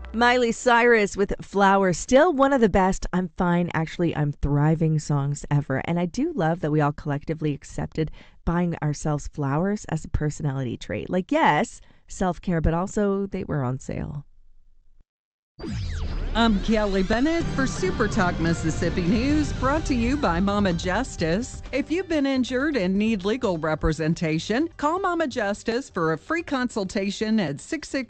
Miley Cyrus with Flower, still one of the best I'm fine, actually I'm thriving songs ever. And I do love that we all collectively accepted buying ourselves flowers as a personality trait. Like, yes, self-care, but also they were on sale. I'm Kelly Bennett for Super Talk Mississippi News, brought to you by Mama Justice. If you've been injured and need legal representation, call Mama Justice for a free consultation at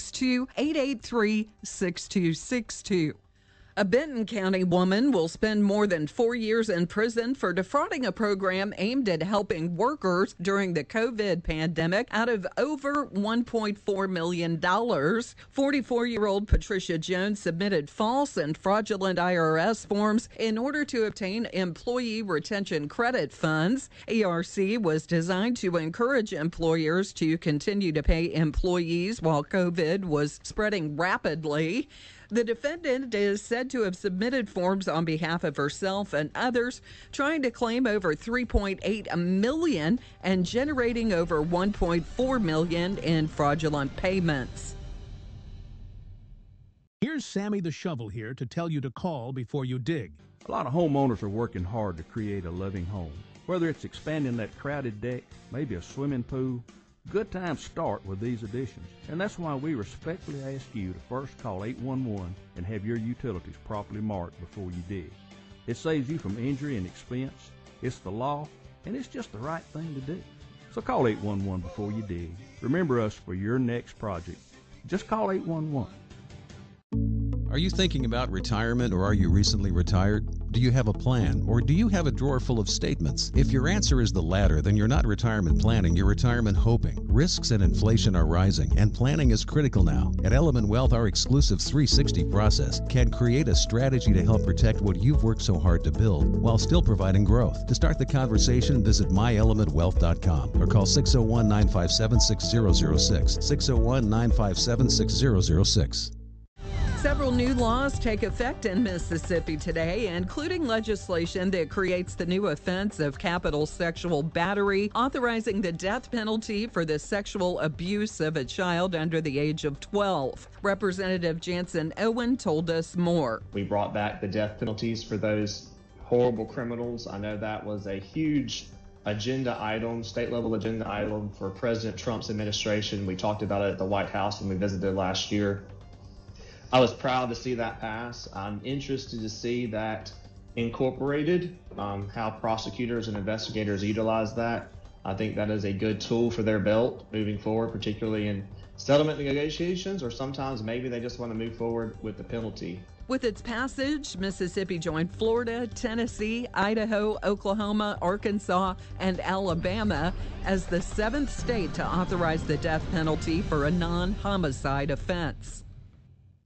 662-883-6262. A Benton County woman will spend more than 4 years in prison for defrauding a program aimed at helping workers during the COVID pandemic out of over $1.4 million. 44-year-old Patricia Jones submitted false and fraudulent IRS forms in order to obtain employee retention credit funds. ERC was designed to encourage employers to continue to pay employees while COVID was spreading rapidly. The defendant is said to have submitted forms on behalf of herself and others, trying to claim over $3.8 million and generating over $1.4 million in fraudulent payments. Here's Sammy the Shovel here to tell you to call before you dig. A lot of homeowners are working hard to create a loving home. Whether it's expanding that crowded deck, maybe a swimming pool, good times start with these additions, and that's why we respectfully ask you to first call 811 and have your utilities properly marked before you dig. It saves you from injury and expense. It's the law, and it's just the right thing to do. So call 811 before you dig. Remember us for your next project. Just call 811. Are you thinking about retirement, or are you recently retired? Do you have a plan, or do you have a drawer full of statements? If your answer is the latter, then you're not retirement planning, you're retirement hoping. Risks and inflation are rising, and planning is critical now. At Element Wealth, our exclusive 360 process can create a strategy to help protect what you've worked so hard to build while still providing growth. To start the conversation, visit myelementwealth.com or call 601-957-6006, 601-957-6006. Several new laws take effect in Mississippi today, including legislation that creates the new offense of capital sexual battery, authorizing the death penalty for the sexual abuse of a child under the age of 12. Representative Jansen Owen told us more. We brought back the death penalties for those horrible criminals. I know that was a huge agenda item, state-level agenda item for President Trump's administration. We talked about it at the White House when we visited last year. I was proud to see that pass. I'm interested to see that incorporated, how prosecutors and investigators utilize that. I think that is a good tool for their belt moving forward, particularly in settlement negotiations, or sometimes maybe they just want to move forward with the penalty. With its passage, Mississippi joined Florida, Tennessee, Idaho, Oklahoma, Arkansas, and Alabama as the 7th state to authorize the death penalty for a non-homicide offense.